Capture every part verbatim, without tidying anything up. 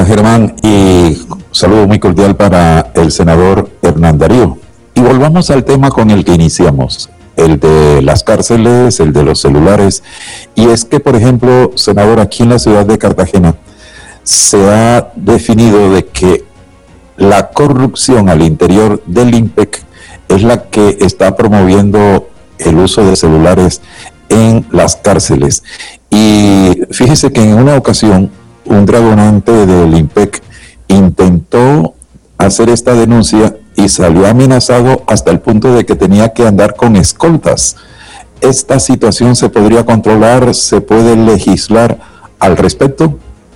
Gracias, Germán, y saludo muy cordial para el senador Hernán Darío. Y volvamos al tema con el que iniciamos, el de las cárceles, el de los celulares. Y es que, por ejemplo, senador, aquí en la ciudad de Cartagena se ha definido de que la corrupción al interior del INPEC es la que está promoviendo el uso de celulares en las cárceles. Y fíjese que en una ocasión un dragonante del INPEC intentó hacer esta denuncia y salió amenazado hasta el punto de que tenía que andar con escoltas. ¿Esta situación se podría controlar? ¿Se puede legislar al respecto?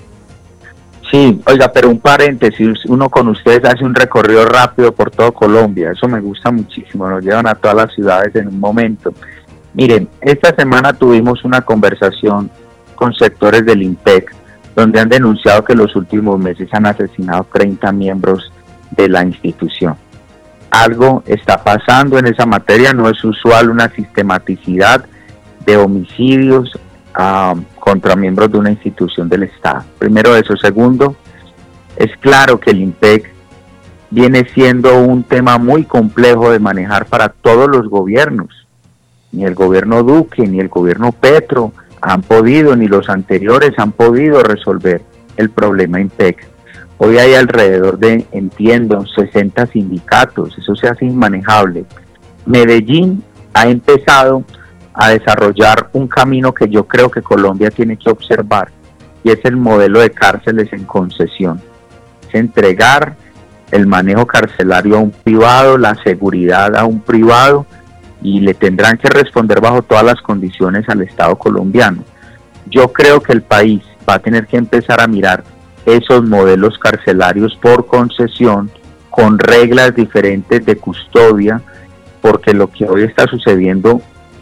Sí, oiga, pero un paréntesis, uno con ustedes hace un recorrido rápido por todo Colombia, eso me gusta muchísimo, nos llevan a todas las ciudades en un momento. Miren, esta semana tuvimos una conversación con sectores del INPEC, donde han denunciado que en los últimos meses han asesinado treinta miembros de la institución. Algo está pasando en esa materia, no es usual una sistematicidad de homicidios uh, contra miembros de una institución del Estado. Primero eso. Segundo, es claro que el INPEC viene siendo un tema muy complejo de manejar para todos los gobiernos. Ni el gobierno Duque, ni el gobierno Petro han podido, ni los anteriores han podido resolver el problema INPEC. Hoy hay alrededor de, entiendo, sesenta sindicatos, eso se hace inmanejable. Medellín ha empezado a desarrollar un camino que yo creo que Colombia tiene que observar, y es el modelo de cárceles en concesión. Es entregar el manejo carcelario a un privado, la seguridad a un privado, y le tendrán que responder bajo todas las condiciones al Estado colombiano. Yo creo que el país va a tener que empezar a mirar esos modelos carcelarios por concesión, con reglas diferentes de custodia, porque lo que hoy está sucediendo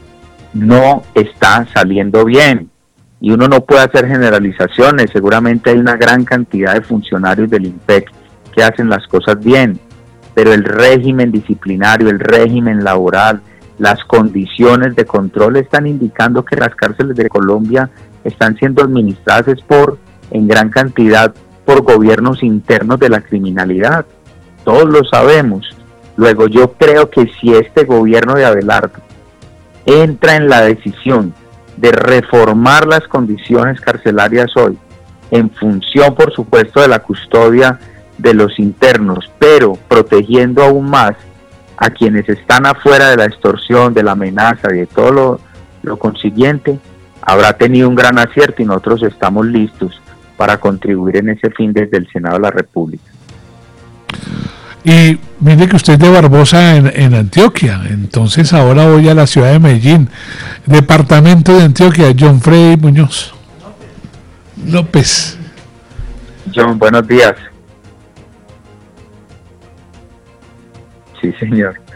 no está saliendo bien. Y uno no puede hacer generalizaciones, seguramente hay una gran cantidad de funcionarios del INPEC que hacen las cosas bien, pero el régimen disciplinario, el régimen laboral, las condiciones de control están indicando que las cárceles de Colombia están siendo administradas por, en gran cantidad, por gobiernos internos de la criminalidad. Todos lo sabemos. Luego yo creo que si este gobierno de Abelardo entra en la decisión de reformar las condiciones carcelarias hoy, en función, por supuesto, de la custodia de los internos, pero protegiendo aún más a quienes están afuera de la extorsión, de la amenaza y de todo lo, lo consiguiente, habrá tenido un gran acierto y nosotros estamos listos para contribuir en ese fin desde el Senado de la República. Y mire que usted es de Barbosa en, en Antioquia, entonces ahora voy a la ciudad de Medellín, departamento de Antioquia. John Freddy Muñoz López. John, buenos días. Sí, señor.